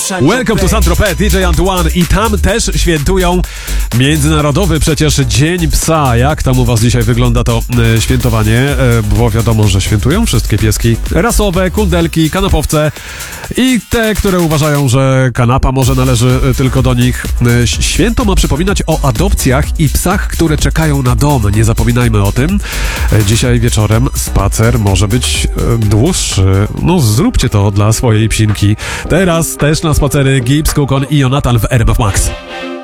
Welcome to Saint-Tropez, DJ Antoine i tam też świętują Międzynarodowy przecież Dzień Psa. Jak tam u was dzisiaj wygląda to świętowanie? Bo wiadomo, że świętują wszystkie pieski rasowe, kundelki, kanapowce i te, które uważają, że kanapa może należy tylko do nich. Święto ma przypominać o adopcjach i psach, które czekają na dom. Nie zapominajmy o tym. Dzisiaj wieczorem spacer może być dłuższy. No zróbcie to dla swojej psinki. Teraz też na spacery Gibbs, Kukon i Jonathan w RMF Max.